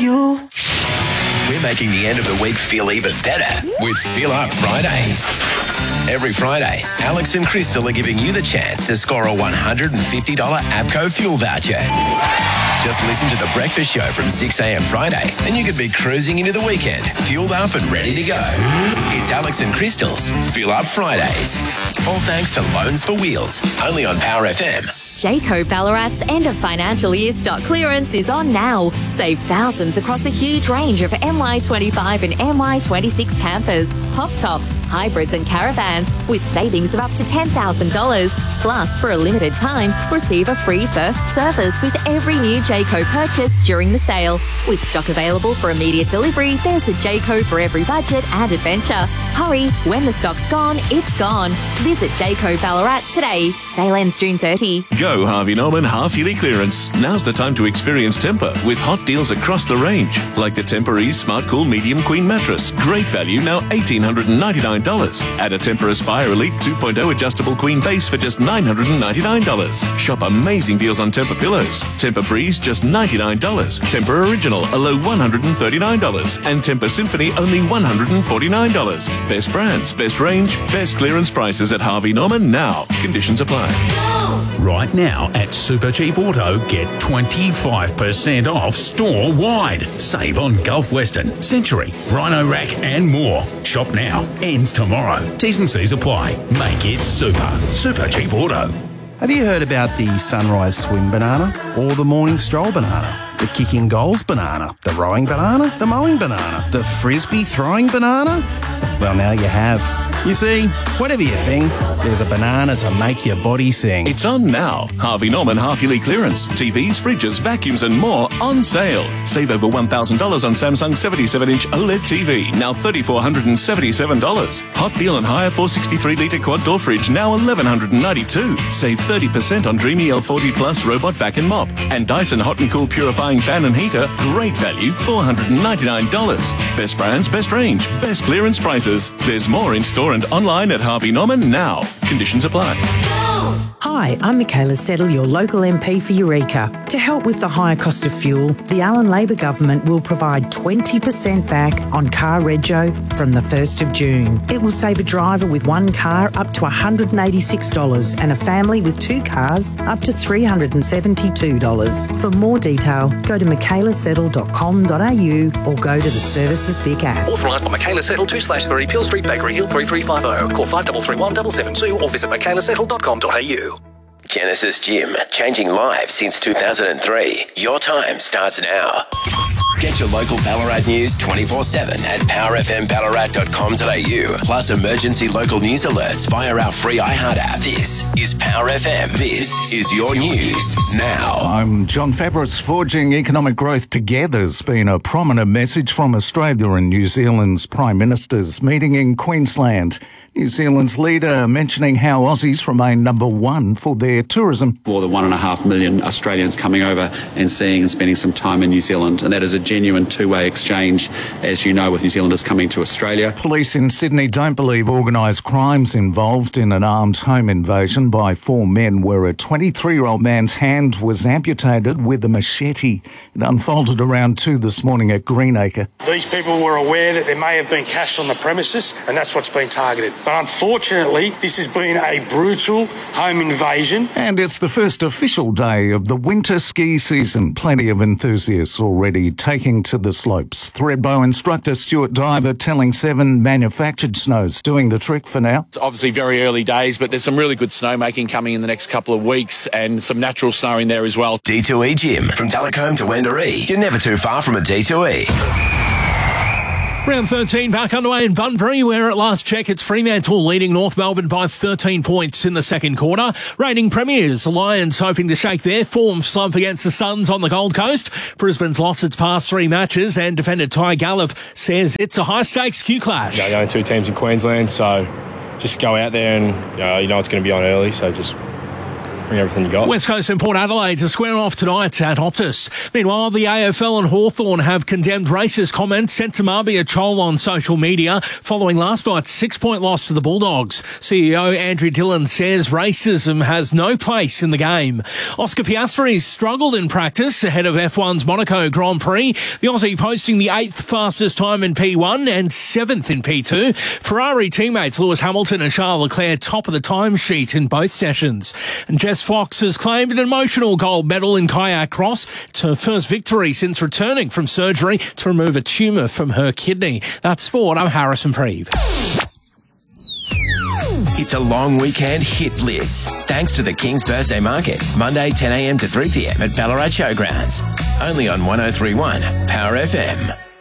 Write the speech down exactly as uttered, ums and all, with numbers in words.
you. We're making the end of the week feel even better with Fill Up Fridays. Every Friday, Alex and Crystal are giving you the chance to score a one hundred fifty dollars APCO fuel voucher. Just listen to The Breakfast Show from six a.m. Friday and you could be cruising into the weekend, fueled up and ready to go. It's Alex and Crystal's Fill Up Fridays. All thanks to Loans for Wheels, only on Power F M. Jayco Ballarat's end of financial year stock clearance is on now. Save thousands across a huge range of M Y twenty-five and M Y twenty-six campers, pop tops, hybrids and caravans with savings of up to ten thousand dollars. Plus, for a limited time, receive a free first service with every new Jayco purchase during the sale. With stock available for immediate delivery, there's a Jayco for every budget and adventure. Hurry, when the stock's gone, it's gone. Visit Jayco Ballarat today. Sale ends June thirtieth. Go Harvey Norman half-yearly clearance. Now's the time to experience Tempur with hot deals across the range. Like the Tempur-Ease Smart Cool Medium Queen Mattress. Great value, now one thousand eight hundred ninety-nine dollars. Add a Tempur Aspire Elite two point oh adjustable queen base for just nine hundred ninety-nine dollars. Shop amazing deals on Tempur pillows. Tempur Breeze, just ninety-nine dollars. Tempur Original, a low one hundred thirty-nine dollars. And Tempur Symphony, only one hundred forty-nine dollars. Best brands, best range, best clearance prices at Harvey Norman now. Conditions apply. Right now at Super Cheap Auto, get twenty-five percent off store-wide. Save on Gulf Western, Century, Rhino Rack and more. Shop now. Ends tomorrow. T's and C's apply. Make it super. Super Cheap Auto. Have you heard about the sunrise swim banana or the morning stroll banana? The kicking goals banana, the rowing banana, the mowing banana, the frisbee throwing banana? Well, now you have. You see, whatever you think, there's a banana to make your body sing. It's on now. Harvey Norman half-yearly clearance. T Vs, fridges, vacuums and more on sale. Save over one thousand dollars on Samsung seventy-seven inch OLED T V, now three thousand four hundred seventy-seven dollars. Hot deal on higher four hundred sixty-three litre quad door fridge, now one thousand one hundred ninety-two dollars. Save thirty percent on Dreamy L forty Plus robot vac and mop. And Dyson Hot and Cool purifying fan and heater, great value, four hundred ninety-nine dollars. Best brands, best range, best clearance prices. There's more in store and online at Harvey Norman now. Conditions apply. Hi, I'm Michaela Settle, your local M P for Eureka. To help with the higher cost of fuel, the Allen Labor government will provide twenty percent back on car rego from the first of June. It will save a driver with one car up to one hundred eighty-six dollars and a family with two cars up to three hundred seventy-two dollars. For more detail, go to michaela settle dot com dot a u or go to the Services Vic app. Authorised by Michaela Settle, two slash three, Peel Street, Bakery Hill, three three five zero. Call five three three one seven seven two or visit michaela settle dot com dot a u. Genesis Gym, changing lives since two thousand three. Your time starts now. Get your local Ballarat news twenty-four seven at power f m ballarat dot com dot a u. Plus emergency local news alerts via our free iHeart app. This is Power F M. This is your news now. I'm John Fabris. Forging economic growth together's been a prominent message from Australia and New Zealand's Prime Ministers meeting in Queensland. New Zealand's leader mentioning how Aussies remain number one for their tourism. More than one and a half million Australians coming over and seeing and spending some time in New Zealand, and that is a genuine two-way exchange, as you know, with New Zealanders coming to Australia. Police in Sydney don't believe organised crime's involved in an armed home invasion by four men where a twenty-three-year-old man's hand was amputated with a machete. It unfolded around two this morning at Greenacre. These people were aware that there may have been cash on the premises, and that's what's been targeted. But unfortunately, this has been a brutal home invasion. And it's the first official day of the winter ski season. Plenty of enthusiasts already taking to the slopes. Thredbo instructor Stuart Diver telling Seven manufactured snow's doing the trick for now. It's obviously very early days, but there's some really good snowmaking coming in the next couple of weeks and some natural snow in there as well. D two E Gym, from Talcombe to Wendouree. You're never too far from a D two E. Round thirteen back underway in Bunbury, where at last check it's Fremantle leading North Melbourne by thirteen points in the second quarter. Reigning premiers, Lions hoping to shake their form slump against the Suns on the Gold Coast. Brisbane's lost its past three matches, and defender Ty Gallop says it's a high-stakes Q clash. You know, only two teams in Queensland, so just go out there and you know, you know it's going to be on early, so just bring everything you got. West Coast and Port Adelaide to square off tonight at Optus. Meanwhile, the A F L and Hawthorn have condemned racist comments sent to Marbia Chol on social media following last night's six-point loss to the Bulldogs. C E O Andrew Dillon says racism has no place in the game. Oscar Piastri struggled in practice ahead of F one's Monaco Grand Prix. The Aussie posting the eighth fastest time in P one and seventh in P two. Ferrari teammates Lewis Hamilton and Charles Leclerc top of the timesheet in both sessions. And Jess Fox has claimed an emotional gold medal in kayak cross. It's her first victory since returning from surgery to remove a tumour from her kidney. That's sport. I'm Harrison Preeve. It's a long weekend hit blitz. Thanks to the King's Birthday Market. Monday ten a m to three p m at Ballarat Showgrounds. Only on one oh three point one Power F M.